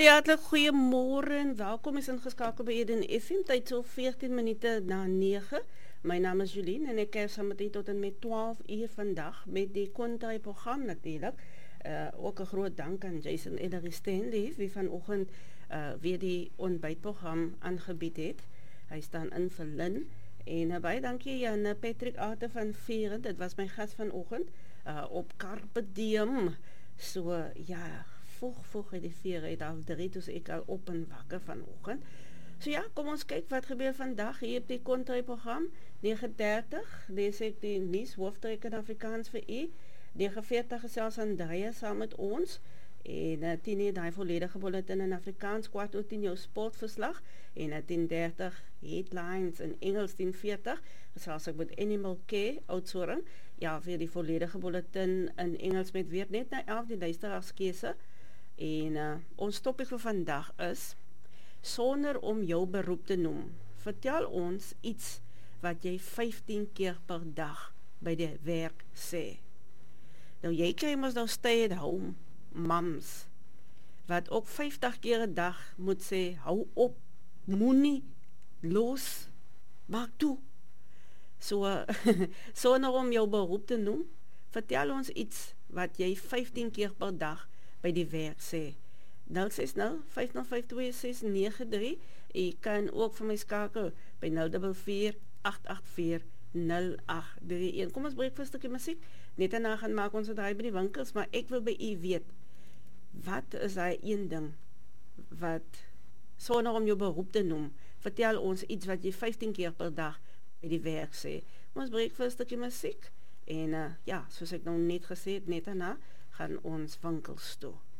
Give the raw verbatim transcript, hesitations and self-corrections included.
Ja, hartlik goeiemôre en welkom is ingeskakel by Eden F M, tyd so veertien minute na nege. My naam is Jolien en ek is saam met u tot en met twaalf uur vandag met die Kontai program natuurlik. Uh, ook 'n groot dank aan Jason Ellery Stanley wie vanoggend uh, weer die ontbytprogram aangebied het. Hy staan in vir Lynn. En uh, baie dankie aan uh, Patrick Arte van Vieren, dit was my gas vanoggend uh, op Carpe Diem. So uh, ja, vroeg vroeg uit die vier uit half drie, dus ek al op en wakker vanoggend. So ja, kom ons kyk wat gebeur vandag hier op die Kontai program. nege dertig, lees ek die nuus hoofdtrek in Afrikaans vir u. nege veertig gesels Andrea saam met ons. En uh, tien uur die volledige bulletin in Afrikaans, kwart oor tien jou sportverslag. En uh, tien dertig headlines in Engels, tien veertig. Gesels ek met Animal Care, Oudtshoorn. Ja, vir die volledige bulletin in Engels met weer net na elf die luisteraarskese. En uh, ons topik vir vandag is, sonder om jou beroep te noem, vertel ons iets wat jy vyftien keer per dag by die werk sê. Nou jy kry mos nou stay at home mams, wat ook vyftig keer 'n dag moet sê, hou op, moenie, los, maak toe. So, uh, sonder om jou beroep te noem, vertel ons iets wat jy vyftien keer per dag by die werk sê. nul ses nul, vyf nul vyf twee ses nege drie. Jy kan ook vir my skakel by nul vier vier, agt agt vier, nul agt drie een. Kom ons breek vir 'n stukkie musiek. Net daarna gaan maak ons 'n draai by die winkels, maar ek wil by u weet, wat is daai een ding wat, sonder om jou beroep te noem, vertel ons iets wat jy vyftien keer per dag by die werk sê. Kom ons breek vir 'n stukkie musiek. En uh, ja, soos ek nou net gesê het, net daarna gaan ons winkels toe.